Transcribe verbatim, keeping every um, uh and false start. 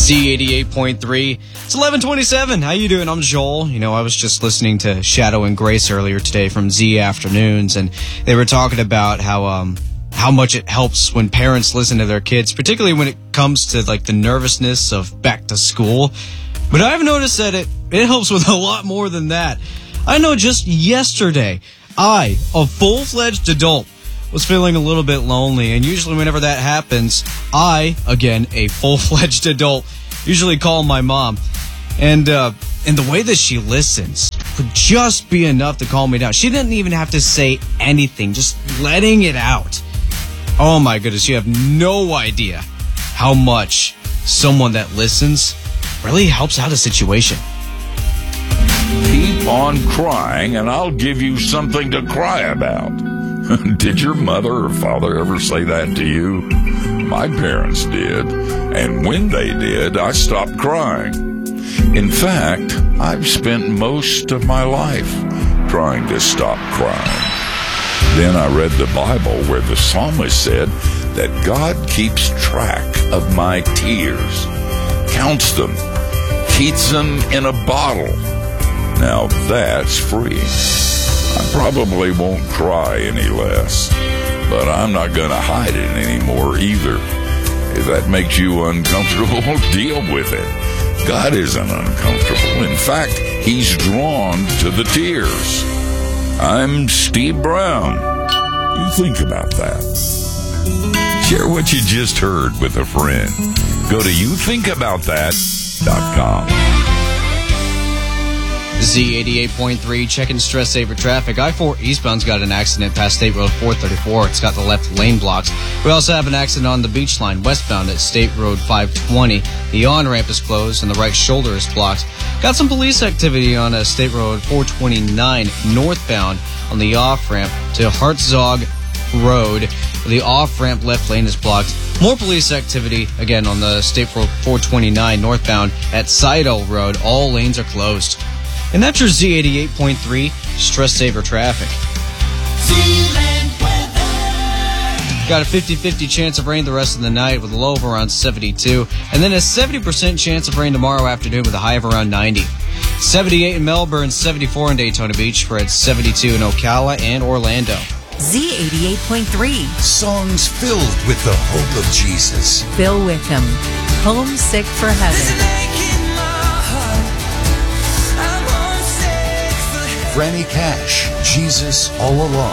Z eighty-eight point three. It's eleven twenty-seven. How you doing? I'm Joel. You know, I was just listening to Shadow and Grace earlier today from Z Afternoons, and they were talking about how um how much it helps when parents listen to their kids, particularly when it comes to like the nervousness of back to school. But I've noticed that it, it helps with a lot more than that. I know just yesterday, I, a full-fledged adult, was feeling a little bit lonely, and usually whenever that happens, I, again, a full-fledged adult, usually call my mom. And uh, and the way that she listens would just be enough to calm me down. She didn't even have to say anything, just letting it out. Oh my goodness, you have no idea how much someone that listens really helps out a situation. Keep on crying and I'll give you something to cry about. Did your mother or father ever say that to you? My parents did, and when they did, I stopped crying. In fact, I've spent most of my life trying to stop crying. Then I read the Bible where the psalmist said that God keeps track of my tears, counts them, keeps them in a bottle. Now that's free. I probably won't cry any less, but I'm not going to hide it anymore either. If that makes you uncomfortable, deal with it. God isn't uncomfortable. In fact, He's drawn to the tears. I'm Steve Brown. You think about that. Share what you just heard with a friend. Go to you think about that dot com. Z eighty-eight point three, checking stress saver traffic. I four eastbound's got an accident past State Road four thirty-four. It's got the left lane blocked. We also have an accident on the beach line westbound at State Road five twenty. The on-ramp is closed and the right shoulder is blocked. Got some police activity on uh, State Road four twenty-nine northbound on the off-ramp to Hartzog Road. The off-ramp left lane is blocked. More police activity, again, on the State Road four twenty-nine northbound at Seidel Road. All lanes are closed. And that's your Z eighty-eight point three Stress Saver Traffic. Got a fifty-fifty chance of rain the rest of the night with a low of around seventy-two. And then a seventy percent chance of rain tomorrow afternoon with a high of around ninety. seventy-eight in Melbourne, seventy-four in Daytona Beach. We're at seventy-two in Ocala and Orlando. Z eighty-eight point three. Songs filled with the hope of Jesus. Bill Wickham, Homesick for Heaven. Franny Cash, Jesus All Along.